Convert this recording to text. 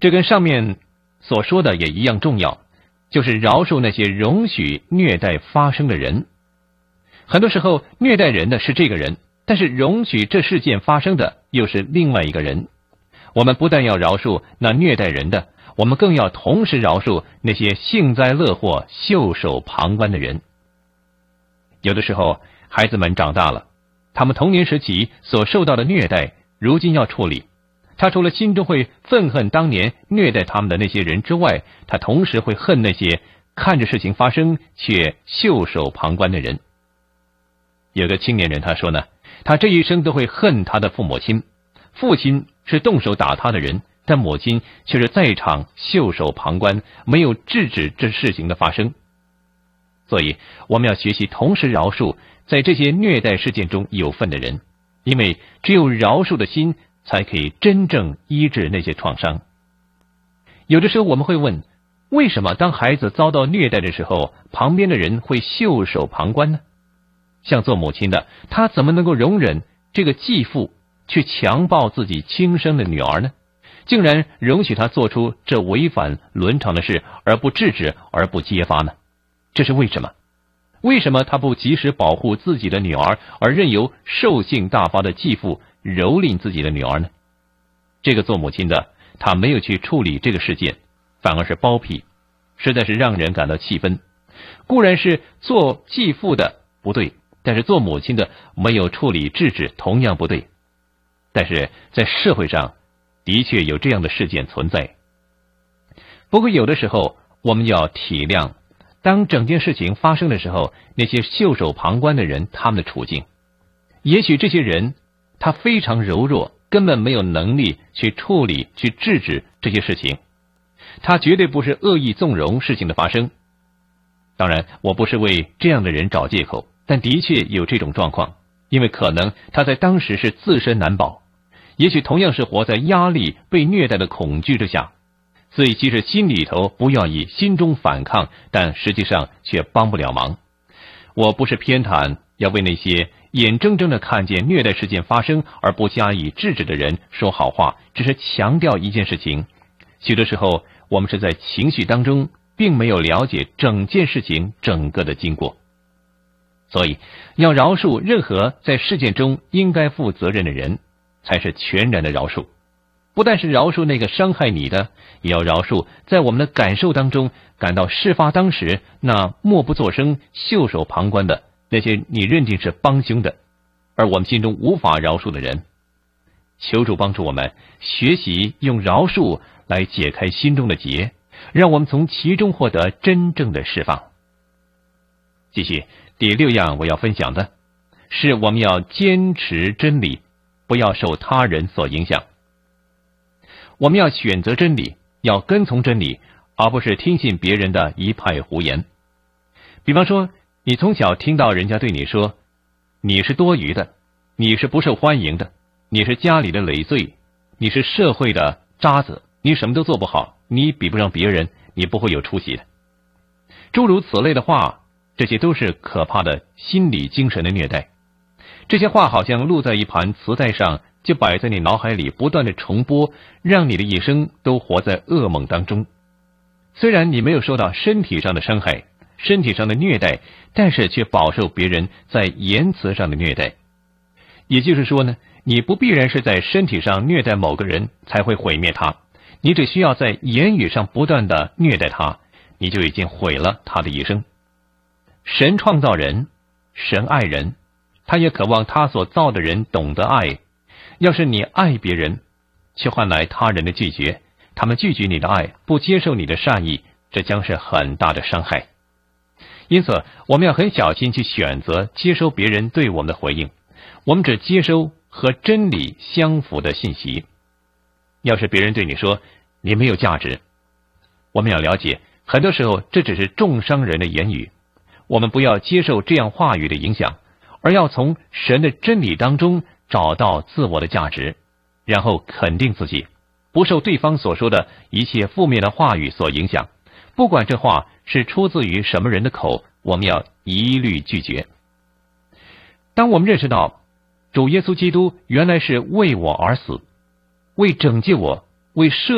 这跟上面所说的也一样重要，就是饶恕那些容许虐待发生的人。很多时候虐待人的是这个人，但是容许这事件发生的又是另外一个人。我们不但要饶恕那虐待人的，我们更要同时饶恕那些幸灾乐祸、袖手旁观的人。有的时候孩子们长大了，他们童年时期所受到的虐待如今要处理，他除了心中会愤恨当年虐待他们的那些人之外，他同时会恨那些看着事情发生却袖手旁观的人。有个青年人他说呢，他这一生都会恨他的父母亲，父亲是动手打他的人，但母亲却是在场袖手旁观，没有制止这事情的发生。所以我们要学习同时饶恕在这些虐待事件中有份的人，因为只有饶恕的心才可以真正医治那些创伤。有的时候我们会问，为什么当孩子遭到虐待的时候，旁边的人会袖手旁观呢？像做母亲的，她怎么能够容忍这个继父去强暴自己亲生的女儿呢？竟然容许她做出这违反伦常的事，而不制止，而不揭发呢？这是为什么？为什么她不及时保护自己的女儿，而任由兽性大发的继父蹂躏自己的女儿呢？这个做母亲的，她没有去处理这个事件，反而是包庇，实在是让人感到气愤。固然是做继父的不对，但是做母亲的没有处理制止，同样不对。但是在社会上的确有这样的事件存在。不过有的时候我们要体谅，当整件事情发生的时候，那些袖手旁观的人他们的处境。也许这些人他非常柔弱，根本没有能力去处理去制止这些事情，他绝对不是恶意纵容事情的发生。当然我不是为这样的人找借口，但的确有这种状况，因为可能他在当时是自身难保，也许同样是活在压力被虐待的恐惧之下，所以其实心里头不要以心中反抗，但实际上却帮不了忙。我不是偏袒要为那些眼睁睁地看见虐待事件发生而不加以制止的人说好话，只是强调一件事情，许多时候我们是在情绪当中，并没有了解整件事情整个的经过。所以要饶恕任何在事件中应该负责任的人，才是全然的饶恕。不但是饶恕那个伤害你的，也要饶恕在我们的感受当中感到事发当时那默不作声、袖手旁观的那些你认定是帮凶的，而我们心中无法饶恕的人。求主帮助我们学习用饶恕来解开心中的结，让我们从其中获得真正的释放。继续，第6样我要分享的是，我们要坚持真理，不要受他人所影响。我们要选择真理，要跟从真理，而不是听信别人的一派胡言。比方说，你从小听到人家对你说，你是多余的，你是不受欢迎的，你是家里的累赘，你是社会的渣子，你什么都做不好，你比不上别人，你不会有出息的。诸如此类的话，这些都是可怕的心理精神的虐待。这些话好像录在一盘磁带上，就摆在你脑海里不断的重播，让你的一生都活在噩梦当中。虽然你没有受到身体上的伤害，身体上的虐待，但是却饱受别人在言辞上的虐待。也就是说呢，你不必然是在身体上虐待某个人才会毁灭他，你只需要在言语上不断的虐待他，你就已经毁了他的一生。神创造人，神爱人，他也渴望他所造的人懂得爱。要是你爱别人，却换来他人的拒绝，他们拒绝你的爱，不接受你的善意，这将是很大的伤害。因此我们要很小心去选择接收别人对我们的回应，我们只接收和真理相符的信息。要是别人对你说你没有价值，我们要了解，很多时候这只是重伤人的言语，我们不要接受这样话语的影响，而要从神的真理当中找到自我的价值，然后肯定自己，不受对方所说的一切负面的话语所影响。不管这话是出自于什么人的口，我们要一律拒绝。当我们认识到主耶稣基督原来是为我而死，为拯救我，为赦